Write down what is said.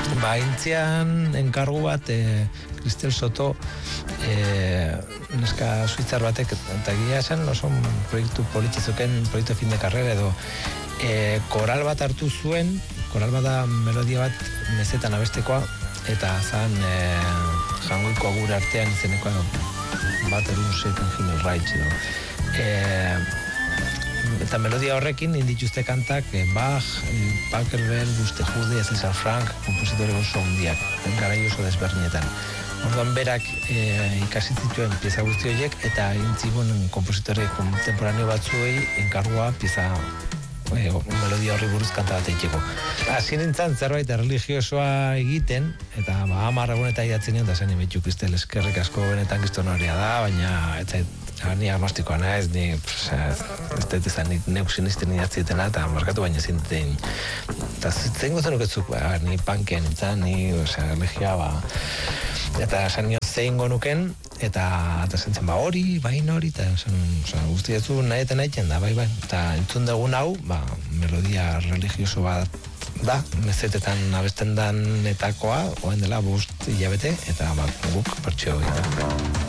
Intzian enkargu bat Cristel Soto neska suitzar batek eta egia esan oso proiektu politxizuken proiektu fin de carrera edo koral bat hartu zuen, koral bat da melodia bat mezetan abestekoa eta zan jangoiko agur artean izenekoa bat erun zeken Himmel Reich edo eta melodia horrekin indituzte kantak Bach, Pachelbel, Buxtehude, César Franck, kompositore oso hundiak, garai oso desberdinetan. Orduan berak ikasi zituen pieza guzti horiek eta intzibun kompositore kontemporaneo batzuei enkargua pieza melodia horri buruz kanta bat egiteko. Hasi nintzen zerbait religiosoa egiten eta 10 egunetan idatzen nion da zen imetxu Kristel eskerrik asko benetan gizton horia da, baina ez zait ni agnostikoa naiz, ni ez dut ezan neuk sinisten idatzietena eta markatu baina zinten eta zen gozen uketzuk, ni pankean nintzen, ni religia eta esan nio zein gonuken eta zentzen hori, bain hori eta guzti etzu nahi eta nahi da, bai, eta entzun dugun hau, melodia religioso bat da, mezetetan abesten danetakoa, oen dela 5 hilabete eta guk pertsio